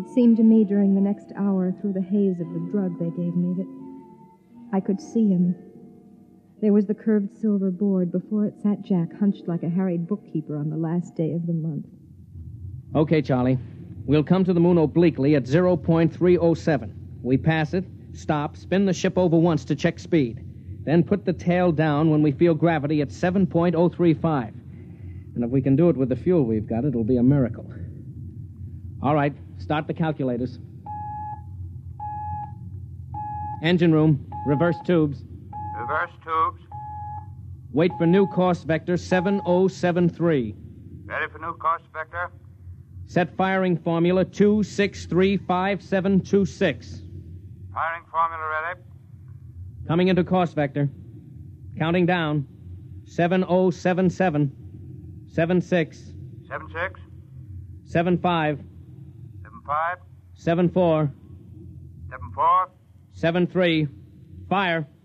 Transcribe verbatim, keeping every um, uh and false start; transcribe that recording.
It seemed to me during the next hour, through the haze of the drug they gave me, that I could see him. There was the curved silver board. Before it sat Jack, hunched like a harried bookkeeper on the last day of the month. Okay, Charlie. We'll come to the moon obliquely at zero point three oh seven. We pass it, stop, spin the ship over once to check speed. Then put the tail down when we feel gravity at seven point oh three five. And if we can do it with the fuel we've got, it'll be a miracle. All right, start the calculators. Engine room, reverse tubes. Reverse tubes. Wait for new course vector seven oh seven three. Ready for new course vector. Set firing formula two six three five seven two six. Firing formula ready. Coming into course vector. Counting down. seven oh seven seven. seven six. Seven six. seven five. Seven five. seven four. Seven four. seven three. Fire.